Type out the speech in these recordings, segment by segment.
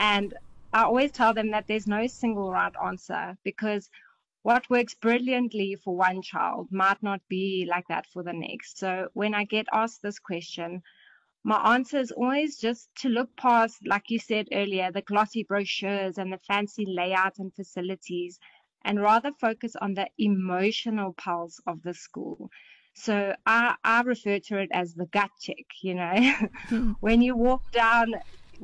And I always tell them that there's no single right answer, because what works brilliantly for one child might not be like that for the next. So when I get asked this question, my answer is always just to look past, like you said earlier, the glossy brochures and the fancy layout and facilities, and rather focus on the emotional pulse of the school. So I refer to it as the gut check, Hmm. when you walk down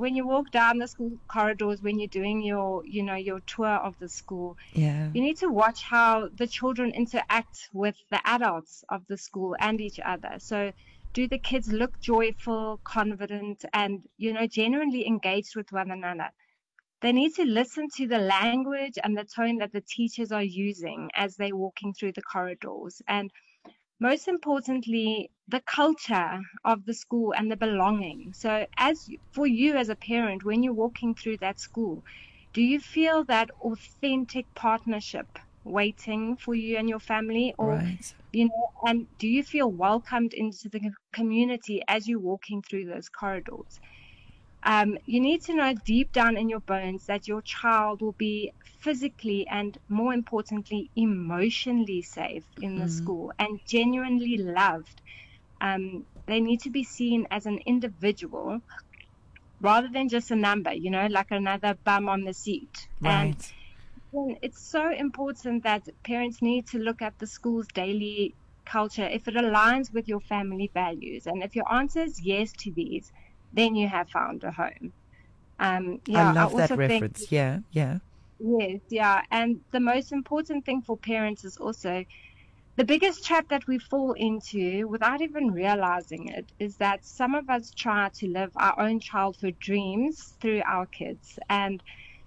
the school corridors, when you're doing your tour of the school, Yeah. you need to watch how the children interact with the adults of the school and each other. So, do the kids look joyful, confident, and, genuinely engaged with one another? They need to listen to the language and the tone that the teachers are using as they're walking through the corridors. And most importantly, the culture of the school and the belonging. So, for you as a parent, when you're walking through that school, do you feel that authentic partnership waiting for you and your family? Or, Right. and do you feel welcomed into the community as you're walking through those corridors? You need to know deep down in your bones that your child will be physically and, more importantly, emotionally safe in the Mm. school and genuinely loved. They need to be seen as an individual rather than just a number, like another bum on the seat. And Right. it's so important that parents need to look at the school's daily culture if it aligns with your family values. And if your answer is yes to these, then you have found a home. I Yeah, I love that also think, reference. Yeah. Yeah. yes, yeah. And the most important thing for parents is also the biggest trap that we fall into without even realizing it is that some of us try to live our own childhood dreams through our kids. And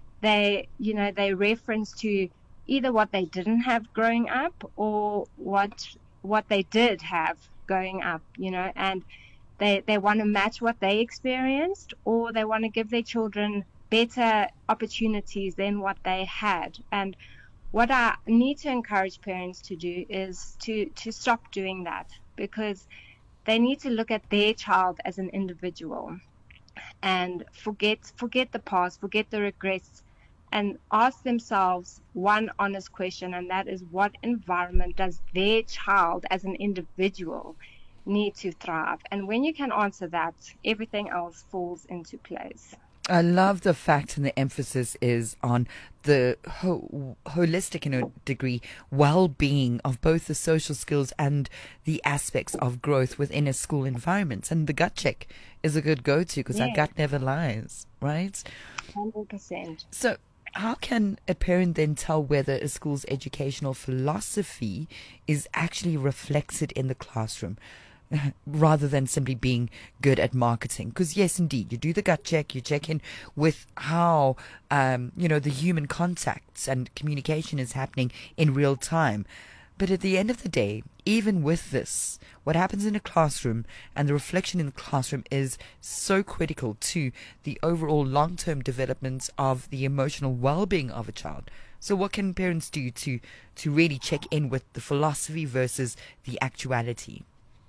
they reference to either what they didn't have growing up or what they did have growing up, and they want to match what they experienced, or they want to give their children better opportunities than what they had. And what I need to encourage parents to do is to stop doing that, because they need to look at their child as an individual and forget the past, forget the regrets, and ask themselves one honest question, and that is, what environment does their child as an individual need to thrive? And when you can answer that, everything else falls into place. I love the fact and the emphasis is on the holistic, in a degree, well-being of both the social skills and the aspects of growth within a school environment. And the gut check is a good go-to because our Yeah, gut never lies, right? 100%. So, how can a parent then tell whether a school's educational philosophy is actually reflected in the classroom rather than simply being good at marketing? Because, yes, indeed, you do the gut check, you check in with how, the human contacts and communication is happening in real time. But at the end of the day, even with this, what happens in a classroom and the reflection in the classroom is so critical to the overall long term development of the emotional well being of a child. So, what can parents do to really check in with the philosophy versus the actuality?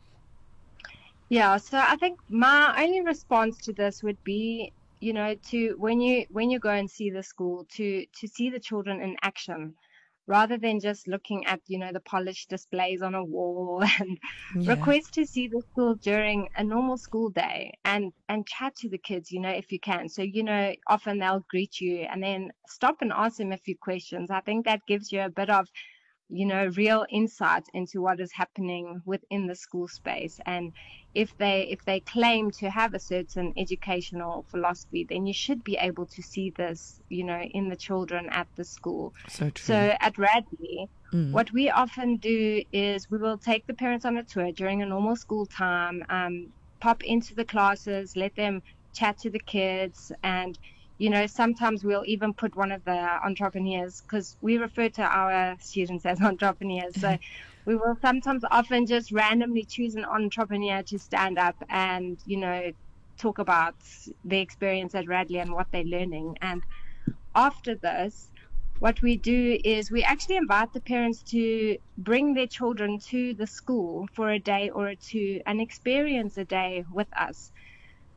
Yeah, so I think my only response to this would be, to when you go and see the school, to see the children in action, rather than just looking at, the polished displays on a wall, and Yeah. request to see the school during a normal school day and chat to the kids, if you can. So, often they'll greet you and then stop and ask them a few questions. I think that gives you a bit of, real insight into what is happening within the school space. And if they claim to have a certain educational philosophy, then you should be able to see this, in the children at the school. So true. So at Radley, Mm. what we often do is we will take the parents on a tour during a normal school time, pop into the classes, let them chat to the kids, and sometimes we'll even put one of the entrepreneurs, because we refer to our students as entrepreneurs. So we will sometimes often just randomly choose an entrepreneur to stand up and, talk about their experience at Radley and what they're learning. And after this, what we do is we actually invite the parents to bring their children to the school for a day or two and experience a day with us,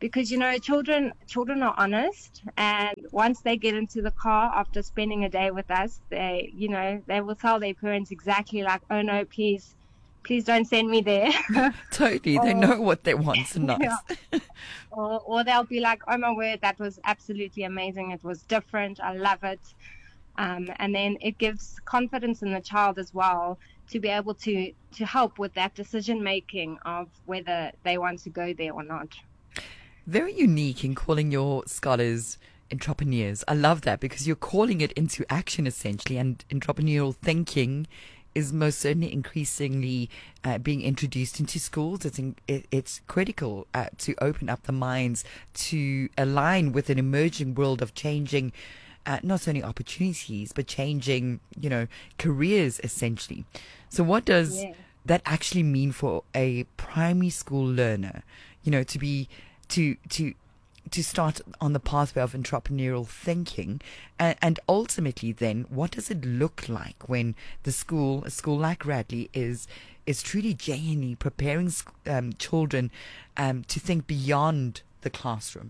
because children are honest, and once they get into the car after spending a day with us, they will tell their parents exactly like, oh no, please don't send me there. Totally, they know what they want and not. Yeah. Or they'll be like, oh my word, that was absolutely amazing, it was different, I love it. And then it gives confidence in the child as well to be able to help with that decision making of whether they want to go there or not. Very unique in calling your scholars entrepreneurs. I love that, because you're calling it into action essentially, and entrepreneurial thinking is most certainly increasingly being introduced into schools. It's critical to open up the minds to align with an emerging world of changing not only opportunities, but changing, careers essentially. So what does that actually mean for a primary school learner, to start on the pathway of entrepreneurial thinking, and ultimately then what does it look like when a school like Radley is truly genuinely preparing children to think beyond the classroom?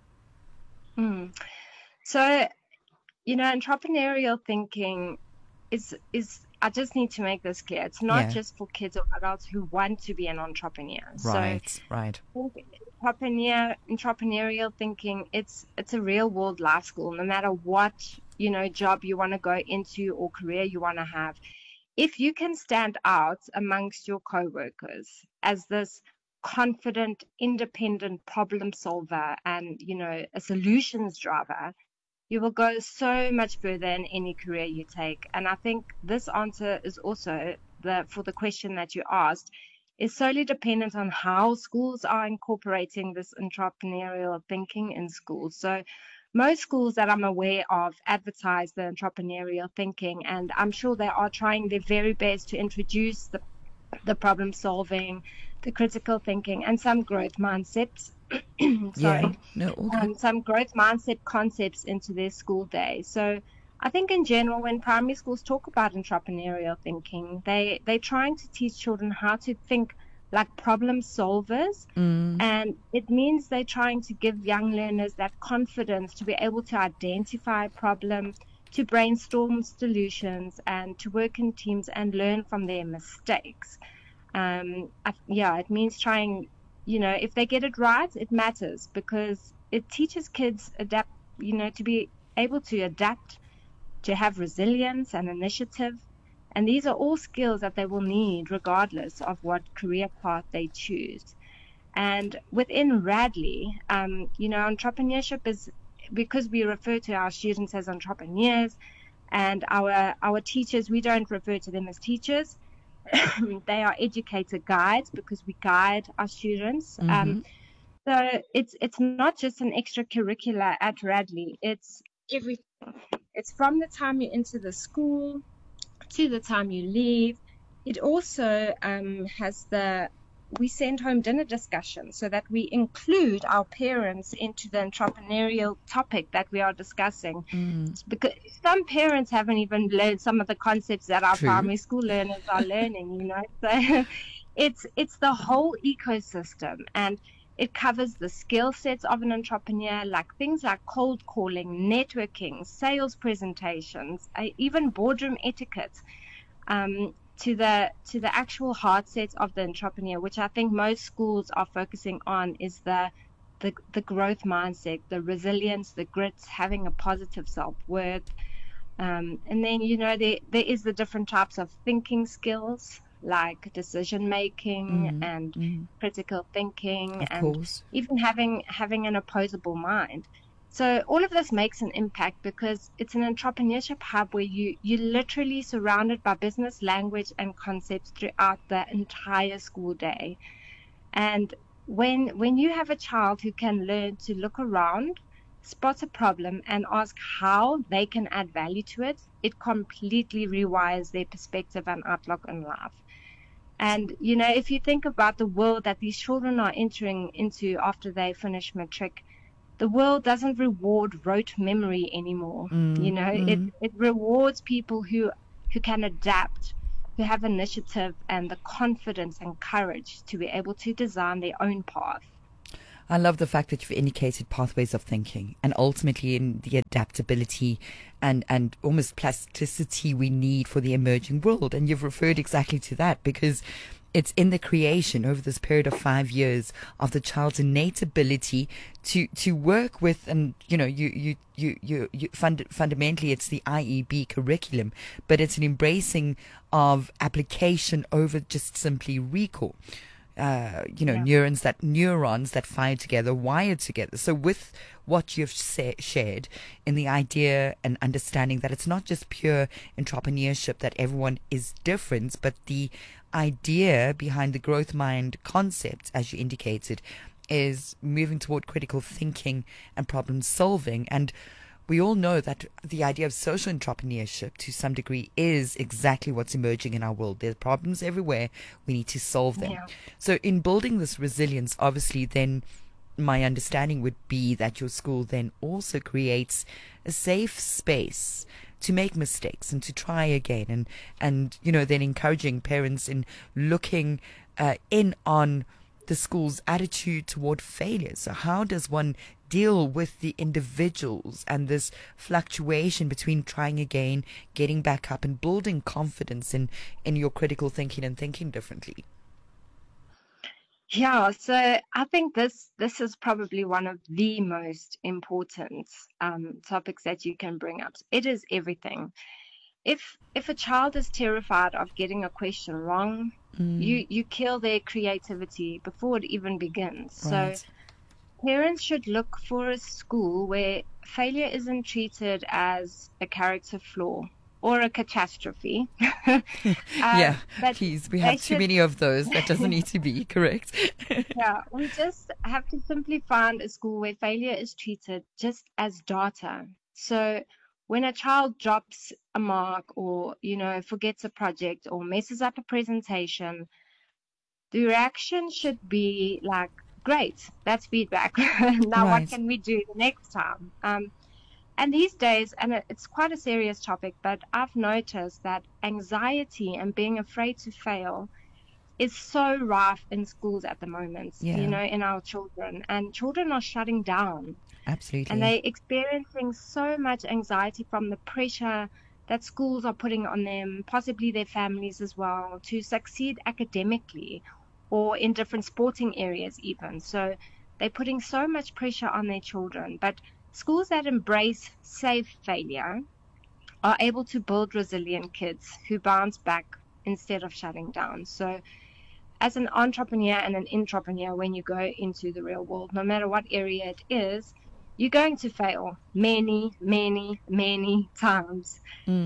So, entrepreneurial thinking is I just need to make this clear. It's not just for kids or adults who want to be an entrepreneur. Right. Entrepreneurial thinking, it's a real world life school. No matter what job you want to go into or career you want to have, if you can stand out amongst your co-workers as this confident, independent problem solver and a solutions driver, you will go so much further in any career you take. And I think this answer is also for the question that you asked, is solely dependent on how schools are incorporating this entrepreneurial thinking in schools. So most schools that I'm aware of advertise the entrepreneurial thinking, and I'm sure they are trying their very best to introduce the problem solving, the critical thinking, and some growth mindsets. Some growth mindset concepts into their school day. So I think in general, when primary schools talk about entrepreneurial thinking, they're trying to teach children how to think like problem solvers. And it means they're trying to give young learners that confidence to be able to identify a problem, to brainstorm solutions, and to work in teams and learn from their mistakes. It means trying, if they get it right, it matters, because it teaches kids to be able to adapt, to have resilience and initiative. And these are all skills that they will need regardless of what career path they choose. And within Radley, entrepreneurship is, because we refer to our students as entrepreneurs, and our teachers, we don't refer to them as teachers. They are educator guides, because we guide our students. So it's not just an extracurricular at Radley. It's everything. It's from the time you enter the school to the time you leave. It also has we send home dinner discussions so that we include our parents into the entrepreneurial topic that we are discussing. Because some parents haven't even learned some of the concepts that our primary school learners are learning, So it's the whole ecosystem, and it covers the skill sets of an entrepreneur, like things like cold calling, networking, sales presentations, even boardroom etiquette, to the actual hard sets of the entrepreneur, which I think most schools are focusing on, is the growth mindset, the resilience, the grit, having a positive self-worth. And then, there is the different types of thinking skills, like decision making and critical thinking, even having an opposable mind. So all of this makes an impact, because it's an entrepreneurship hub where you're literally surrounded by business language and concepts throughout the entire school day. And when you have a child who can learn to look around, spot a problem, and ask how they can add value to it, it completely rewires their perspective and outlook on life. And, if you think about the world that these children are entering into after they finish matric, the world doesn't reward rote memory anymore. It rewards people who can adapt, who have initiative and the confidence and courage to be able to design their own path. I love the fact that you've indicated pathways of thinking and ultimately in the adaptability and almost plasticity we need for the emerging world. And you've referred exactly to that, because it's in the creation over this period of 5 years of the child's innate ability to work with, and fundamentally it's the IEB curriculum, but it's an embracing of application over just simply recall. Neurons that fire together, wired together. So with what you've shared in the idea and understanding that it's not just pure entrepreneurship, that everyone is different, but the idea behind the growth mind concept, as you indicated, is moving toward critical thinking and problem solving. And we all know that the idea of social entrepreneurship to some degree is exactly what's emerging in our world. There are problems everywhere. We need to solve them. Yeah. So in building this resilience, obviously, then my understanding would be that your school then also creates a safe space to make mistakes and to try again, and then encouraging parents in looking in on the school's attitude toward failure. So how does one deal with the individuals and this fluctuation between trying again, getting back up, and building confidence in your critical thinking and thinking differently? Yeah, so I think this is probably one of the most important topics that you can bring up. It is everything. If a child is terrified of getting a question wrong, you kill their creativity before it even begins. Right. So parents should look for a school where failure isn't treated as a character flaw or a catastrophe. Yeah, please, we have too many of those. That doesn't need to be, correct? Yeah, we just have to simply find a school where failure is treated just as data. So when a child drops a mark or, forgets a project or messes up a presentation, the reaction should be like, great, that's feedback. Now Right. what can we do the next time? And these days, and it's quite a serious topic, but I've noticed that anxiety and being afraid to fail is so rife in schools at the moment, Yeah. in our children. And children are shutting down. Absolutely. And they're experiencing so much anxiety from the pressure that schools are putting on them, possibly their families as well, to succeed academically or in different sporting areas even. So they're putting so much pressure on their children. But schools that embrace safe failure are able to build resilient kids who bounce back instead of shutting down. So as an entrepreneur and an intrapreneur, when you go into the real world, no matter what area it is, you're going to fail many, many, many times.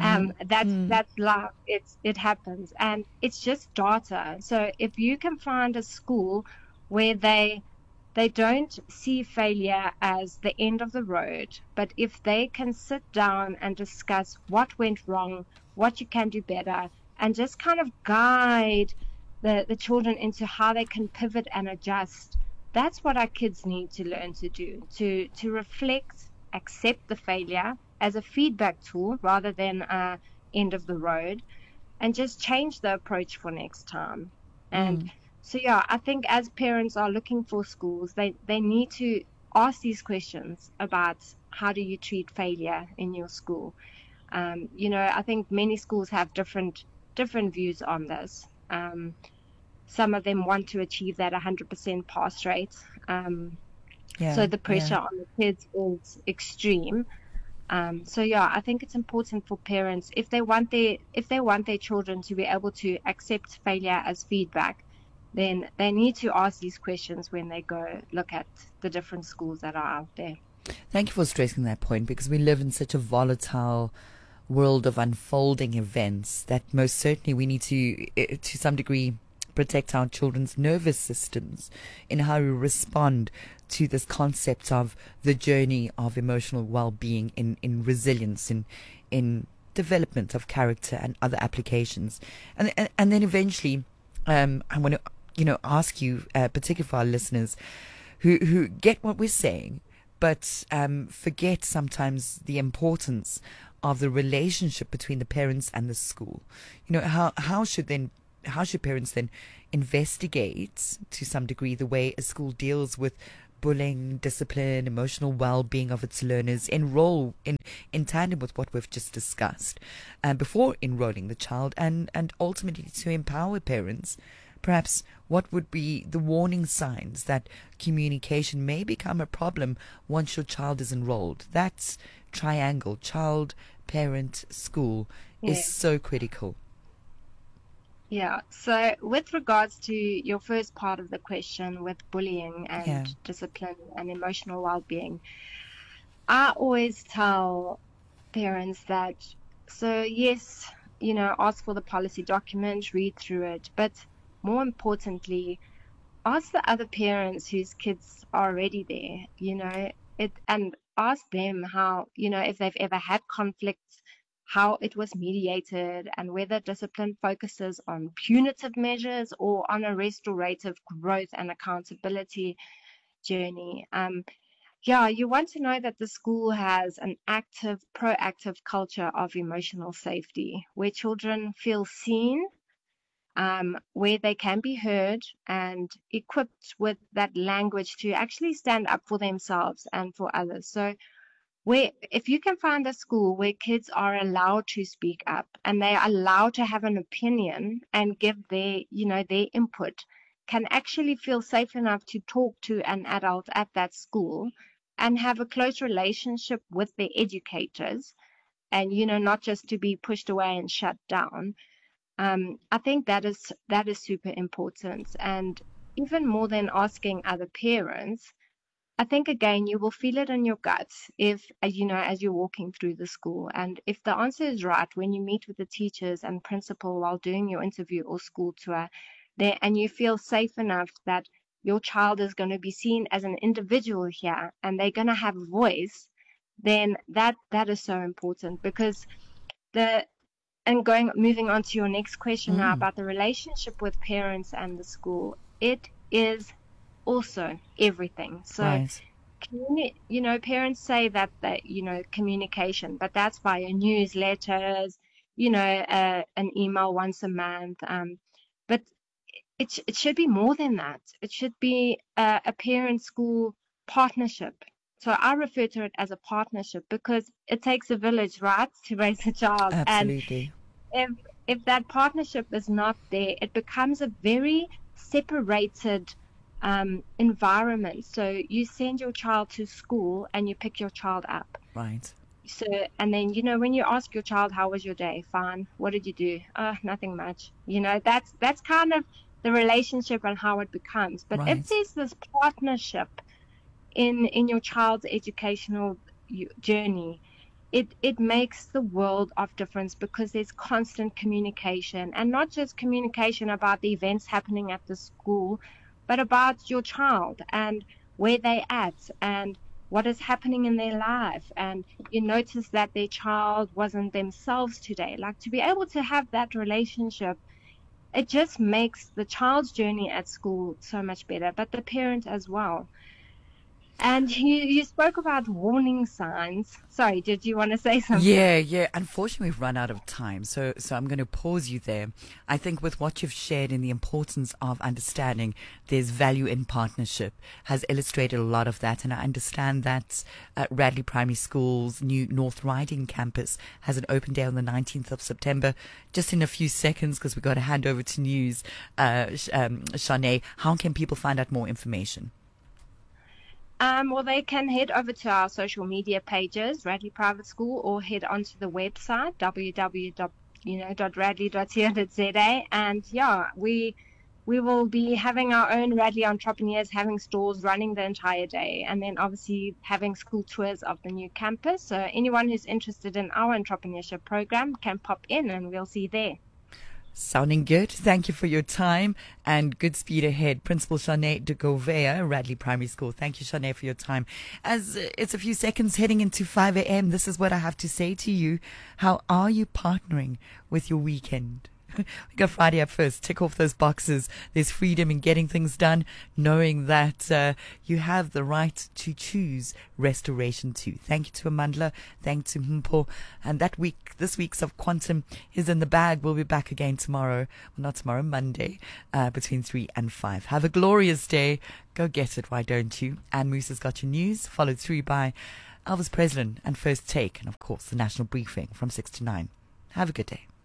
That's life. It happens, and it's just data. So if you can find a school where they don't see failure as the end of the road, but if they can sit down and discuss what went wrong, what you can do better, and just kind of guide the children into how they can pivot and adjust, that's what our kids need to learn to do, to reflect, accept the failure as a feedback tool rather than a end of the road, and just change the approach for next time. And so, yeah, I think as parents are looking for schools, they need to ask these questions about how do you treat failure in your school. I think many schools have different views on this. Some of them want to achieve that 100% pass rate. So the pressure on the kids is extreme. I think it's important for parents, if they want their children to be able to accept failure as feedback, then they need to ask these questions when they go look at the different schools that are out there. Thank you for stressing that point, because we live in such a volatile world of unfolding events that most certainly we need to some degree, protect our children's nervous systems in how we respond to this concept of the journey of emotional well-being in resilience, in development of character and other applications. And then eventually, I want to, ask you, particularly for our listeners who get what we're saying, but forget sometimes the importance of the relationship between the parents and the school. How should parents then investigate to some degree the way a school deals with bullying, discipline, emotional well-being of its learners enroll in tandem with what we've just discussed before enrolling the child, and ultimately to empower parents. Perhaps what would be the warning signs that communication may become a problem once your child is enrolled? That triangle, child, parent, school, is so critical. Yeah. So with regards to your first part of the question with bullying and discipline and emotional well-being, I always tell parents that, so yes, ask for the policy document, read through it, but more importantly, ask the other parents whose kids are already there, and ask them how, if they've ever had conflicts, how it was mediated, and whether discipline focuses on punitive measures or on a restorative growth and accountability journey. You want to know that the school has an active, proactive culture of emotional safety where children feel seen, where they can be heard and equipped with that language to actually stand up for themselves and for others. So if you can find a school where kids are allowed to speak up and they are allowed to have an opinion and give their input, can actually feel safe enough to talk to an adult at that school and have a close relationship with their educators, and not just to be pushed away and shut down. I think that is super important. And even more than asking other parents, I think again you will feel it in your guts if as you're walking through the school, and if the answer is right when you meet with the teachers and principal while doing your interview or school tour there, and you feel safe enough that your child is going to be seen as an individual here and they're going to have a voice, then that is so important. Because moving on to your next question now about the relationship with parents and the school, it is also everything. So, parents say that communication, but that's via newsletters, an email once a month. But it should be more than that. It should be a parent-school partnership. So I refer to it as a partnership because it takes a village, right, to raise a child. Absolutely. And if that partnership is not there, it becomes a very separated environment. So you send your child to school and you pick your child up. Right. So, and then, when you ask your child, how was your day? Fine. What did you do? Nothing much. That's kind of the relationship and how it becomes. But if there's this partnership in your child's educational journey, it makes the world of difference, because there's constant communication, and not just communication about the events happening at the school, but about your child and where they're at and what is happening in their life. And you notice that their child wasn't themselves today. Like, to be able to have that relationship, it just makes the child's journey at school so much better, but the parent as well. And you spoke about warning signs. Sorry, did you want to say something? Yeah. Unfortunately, we've run out of time, so I'm going to pause you there. I think with what you've shared in the importance of understanding there's value in partnership has illustrated a lot of that. And I understand that Radley Primary School's new North Riding campus has an open day on the 19th of September. Just in a few seconds, because we've got to hand over to news, Shanae, how can people find out more information? Well, they can head over to our social media pages, Radley Private School, or head onto the website, www.radley.co.za. And we will be having our own Radley entrepreneurs having stores running the entire day, and then obviously having school tours of the new campus. So anyone who's interested in our entrepreneurship program can pop in and we'll see you there. Sounding good. Thank you for your time and good speed ahead. Principal Shanae de Gouveia, Radley Primary School. Thank you, Shanae, for your time. As it's a few seconds heading into 5 a.m., this is what I have to say to you. How are you partnering with your weekend? We got Friday up first. Tick off those boxes. There's freedom in getting things done, knowing that you have the right to choose restoration too. Thank you to Amandla. Thank you to Mpho. And this week's of Quantum is in the bag. We'll be back again tomorrow. Well, not tomorrow, Monday, between 3 and 5. Have a glorious day. Go get it, why don't you? Anne Moose has got your news, followed through by Elvis Preslin and First Take, and of course the National Briefing from 6 to 9. Have a good day.